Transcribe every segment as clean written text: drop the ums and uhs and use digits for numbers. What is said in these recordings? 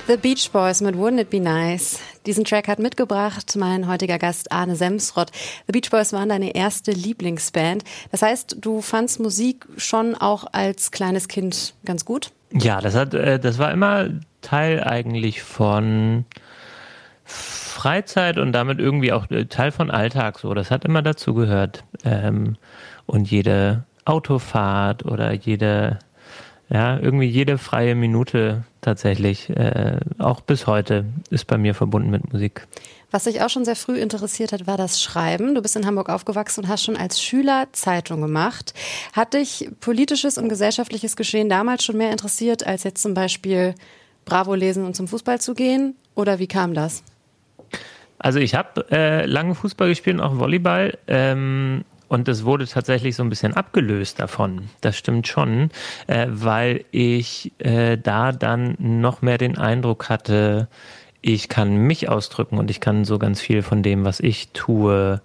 The Beach Boys mit Wouldn't It Be Nice. Diesen Track hat mitgebracht mein heutiger Gast Arne Semsrott. The Beach Boys waren deine erste Lieblingsband. Das heißt, du fandst Musik schon auch als kleines Kind ganz gut? Ja, das war immer Teil eigentlich von Freizeit und damit irgendwie auch Teil von Alltag. So, das hat immer dazugehört. Und jede Autofahrt oder jede freie Minute tatsächlich, auch bis heute, ist bei mir verbunden mit Musik. Was dich auch schon sehr früh interessiert hat, war das Schreiben. Du bist in Hamburg aufgewachsen und hast schon als Schüler Zeitung gemacht. Hat dich politisches und gesellschaftliches Geschehen damals schon mehr interessiert, als jetzt zum Beispiel Bravo lesen und zum Fußball zu gehen? Oder wie kam das? Also ich habe lange Fußball gespielt und auch Volleyball. Und es wurde tatsächlich so ein bisschen abgelöst davon. Das stimmt schon, weil ich da dann noch mehr den Eindruck hatte, ich kann mich ausdrücken und ich kann so ganz viel von dem, was ich tue,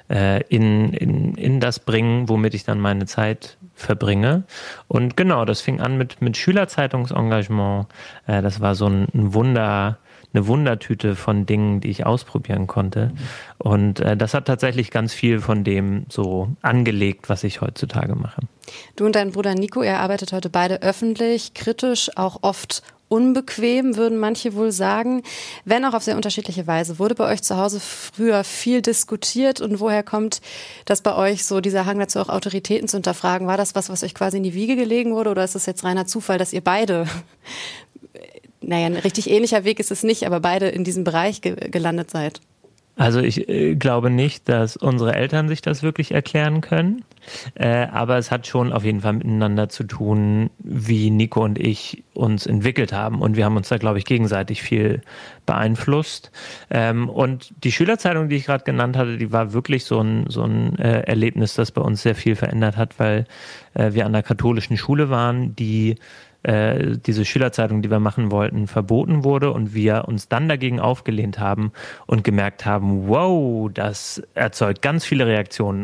in das bringen, womit ich dann meine Zeit verbringe. Und genau, das fing an mit Schülerzeitungsengagement. Das war so eine Wundertüte von Dingen, die ich ausprobieren konnte. Und das hat tatsächlich ganz viel von dem so angelegt, was ich heutzutage mache. Du und dein Bruder Nico, ihr arbeitet heute beide öffentlich, kritisch, auch oft unbequem, würden manche wohl sagen. Wenn auch auf sehr unterschiedliche Weise. Wurde bei euch zu Hause früher viel diskutiert und woher kommt das bei euch so, dieser Hang dazu, auch Autoritäten zu hinterfragen? War das was euch quasi in die Wiege gelegen wurde oder ist das jetzt reiner Zufall, dass ihr beide, naja, ein richtig ähnlicher Weg ist es nicht, aber beide in diesem Bereich gelandet seid? Also ich glaube nicht, dass unsere Eltern sich das wirklich erklären können, aber es hat schon auf jeden Fall miteinander zu tun, wie Nico und ich uns entwickelt haben und wir haben uns da, glaube ich, gegenseitig viel beeinflusst. Und die Schülerzeitung, die ich gerade genannt hatte, die war wirklich so ein Erlebnis, das bei uns sehr viel verändert hat, weil wir an der katholischen Schule waren, die diese Schülerzeitung, die wir machen wollten, verboten wurde und wir uns dann dagegen aufgelehnt haben und gemerkt haben, wow, das erzeugt ganz viele Reaktionen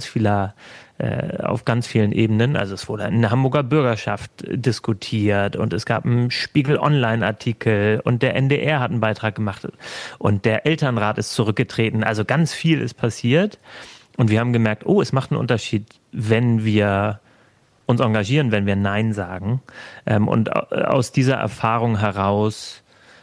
auf ganz vielen Ebenen. Also es wurde in der Hamburger Bürgerschaft diskutiert und es gab einen Spiegel-Online-Artikel und der NDR hat einen Beitrag gemacht und der Elternrat ist zurückgetreten. Also ganz viel ist passiert und wir haben gemerkt, oh, es macht einen Unterschied, wenn wir uns engagieren, wenn wir Nein sagen. Und aus dieser Erfahrung heraus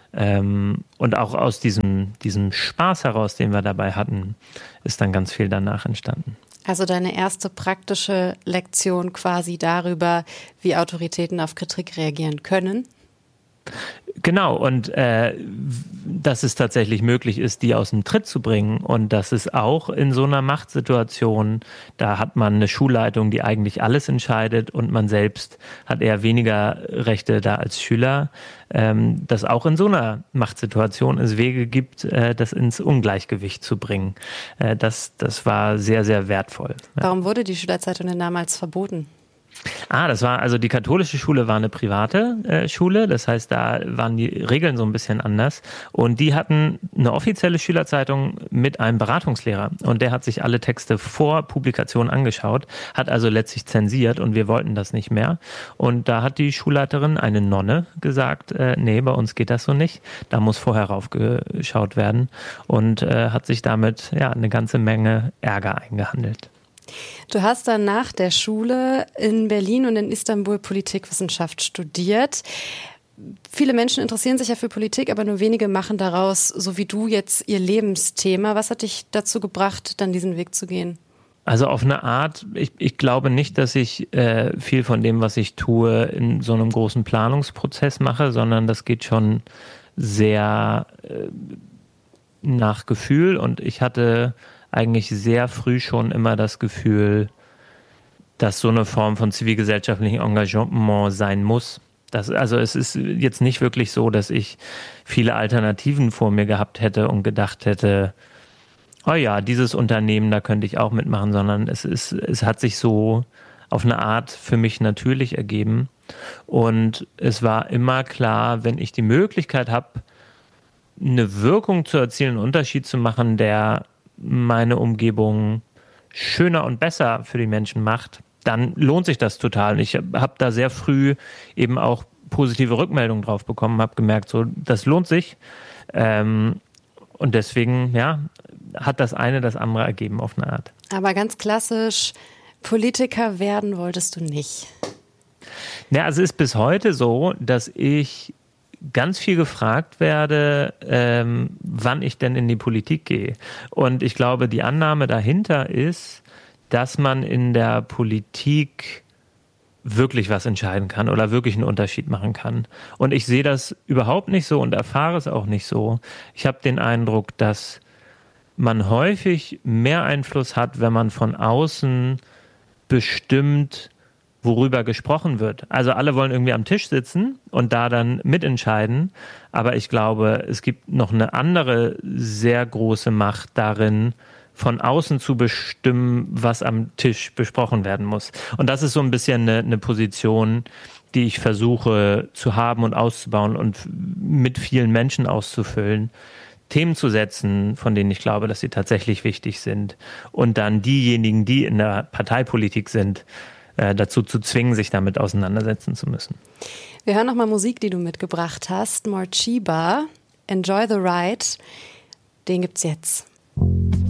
und auch aus diesem Spaß heraus, den wir dabei hatten, ist dann ganz viel danach entstanden. Also deine erste praktische Lektion quasi darüber, wie Autoritäten auf Kritik reagieren können? Genau, und dass es tatsächlich möglich ist, die aus dem Tritt zu bringen und dass es auch in so einer Machtsituation, da hat man eine Schulleitung, die eigentlich alles entscheidet und man selbst hat eher weniger Rechte da als Schüler, dass auch in so einer Machtsituation es Wege gibt, das ins Ungleichgewicht zu bringen. Das war sehr, sehr wertvoll. Ja. Warum wurde die Schülerzeitung denn damals verboten? Also die katholische Schule war eine private Schule, das heißt, da waren die Regeln so ein bisschen anders und die hatten eine offizielle Schülerzeitung mit einem Beratungslehrer und der hat sich alle Texte vor Publikation angeschaut, hat also letztlich zensiert und wir wollten das nicht mehr und da hat die Schulleiterin, eine Nonne, gesagt, nee, bei uns geht das so nicht, da muss vorher raufgeschaut werden und hat sich damit eine ganze Menge Ärger eingehandelt. Du hast dann nach der Schule in Berlin und in Istanbul Politikwissenschaft studiert. Viele Menschen interessieren sich ja für Politik, aber nur wenige machen daraus, so wie du jetzt, ihr Lebensthema. Was hat dich dazu gebracht, dann diesen Weg zu gehen? Also auf eine Art, ich glaube nicht, dass ich viel von dem, was ich tue, in so einem großen Planungsprozess mache, sondern das geht schon sehr nach Gefühl und ich hatte eigentlich sehr früh schon immer das Gefühl, dass so eine Form von zivilgesellschaftlichem Engagement sein muss. Also es ist jetzt nicht wirklich so, dass ich viele Alternativen vor mir gehabt hätte und gedacht hätte, oh ja, dieses Unternehmen, da könnte ich auch mitmachen, sondern es hat sich so auf eine Art für mich natürlich ergeben. Und es war immer klar, wenn ich die Möglichkeit habe, eine Wirkung zu erzielen, einen Unterschied zu machen, der meine Umgebung schöner und besser für die Menschen macht, dann lohnt sich das total. Und ich habe da sehr früh eben auch positive Rückmeldungen drauf bekommen, habe gemerkt, so, das lohnt sich. Und deswegen, ja, hat das eine das andere ergeben auf eine Art. Aber ganz klassisch, Politiker werden wolltest du nicht. Ja, also es ist bis heute so, dass ich ganz viel gefragt werde, wann ich denn in die Politik gehe. Und ich glaube, die Annahme dahinter ist, dass man in der Politik wirklich was entscheiden kann oder wirklich einen Unterschied machen kann. Und ich sehe das überhaupt nicht so und erfahre es auch nicht so. Ich habe den Eindruck, dass man häufig mehr Einfluss hat, wenn man von außen bestimmt, worüber gesprochen wird. Also alle wollen irgendwie am Tisch sitzen und da dann mitentscheiden. Aber ich glaube, es gibt noch eine andere sehr große Macht darin, von außen zu bestimmen, was am Tisch besprochen werden muss. Und das ist so ein bisschen eine Position, die ich versuche zu haben und auszubauen und mit vielen Menschen auszufüllen. Themen zu setzen, von denen ich glaube, dass sie tatsächlich wichtig sind. Und dann diejenigen, die in der Parteipolitik sind, dazu zu zwingen, sich damit auseinandersetzen zu müssen. Wir hören nochmal Musik, die du mitgebracht hast. Morcheeba, Enjoy the Ride. Den gibt's jetzt.